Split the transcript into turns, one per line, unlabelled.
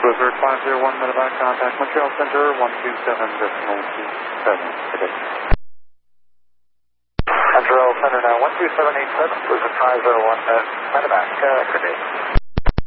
Blizzard 501 medevac, contact Montreal Center 127.27. Good day.
Montreal Center now 12787, Blizzard 501 medevac, good day.